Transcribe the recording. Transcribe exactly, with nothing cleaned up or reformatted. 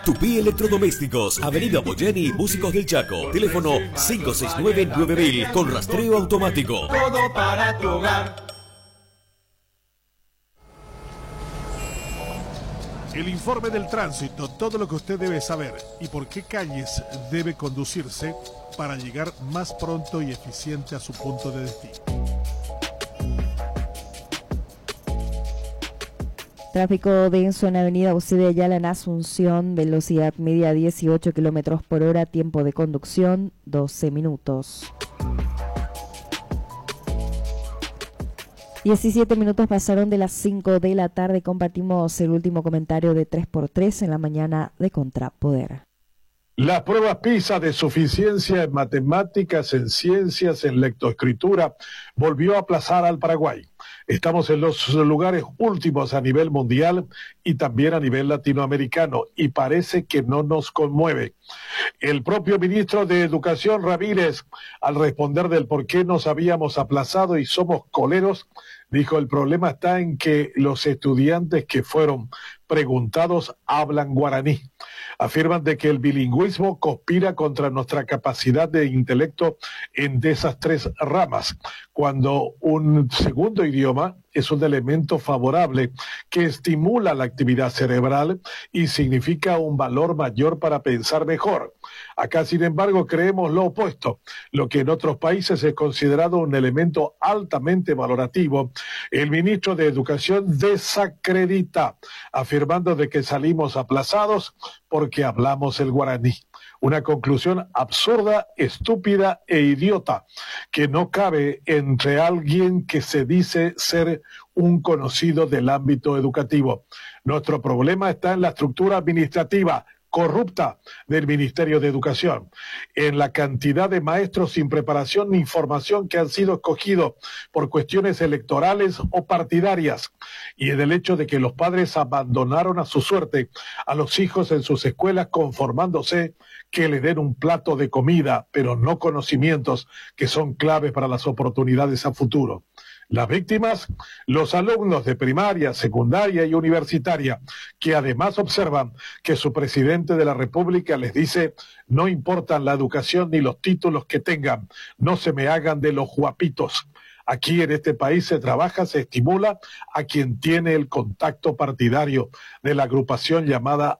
Tupí Electrodomésticos, Avenida Boyeni, Músicos del Chaco. Teléfono cinco seis nueve nueve mil con rastreo automático. Todo para tu hogar. El informe del tránsito, todo lo que usted debe saber y por qué calles debe conducirse para llegar más pronto y eficiente a su punto de destino. Tráfico denso en Avenida José de Ayala en Asunción, velocidad media dieciocho kilómetros por hora, tiempo de conducción doce minutos. diecisiete minutos pasaron de las cinco de la tarde, compartimos el último comentario de tres por tres en la mañana de Contrapoder. Las pruebas PISA de suficiencia en matemáticas, en ciencias, en lectoescritura, volvió a aplazar al Paraguay. Estamos en los lugares últimos a nivel mundial y también a nivel latinoamericano, y parece que no nos conmueve. El propio ministro de Educación, Ramírez, al responder del por qué nos habíamos aplazado y somos coleros, dijo: el problema está en que los estudiantes que fueron preguntados hablan guaraní. Afirman de que el bilingüismo conspira contra nuestra capacidad de intelecto en de esas tres ramas, cuando un segundo idioma es un elemento favorable que estimula la actividad cerebral y significa un valor mayor para pensar mejor. Acá, sin embargo, creemos lo opuesto, lo que en otros países es considerado un elemento altamente valorativo. El ministro de Educación desacredita, afirmando de que salimos aplazados porque hablamos el guaraní. Una conclusión absurda, estúpida e idiota que no cabe entre alguien que se dice ser un conocido del ámbito educativo. Nuestro problema está en la estructura administrativa corrupta del Ministerio de Educación, en la cantidad de maestros sin preparación ni formación que han sido escogidos por cuestiones electorales o partidarias, y en el hecho de que los padres abandonaron a su suerte a los hijos en sus escuelas conformándose que le den un plato de comida, pero no conocimientos que son claves para las oportunidades a futuro. Las víctimas, los alumnos de primaria, secundaria y universitaria, que además observan que su presidente de la República les dice: no importan la educación ni los títulos que tengan, no se me hagan de los guapitos. Aquí en este país se trabaja, se estimula a quien tiene el contacto partidario de la agrupación llamada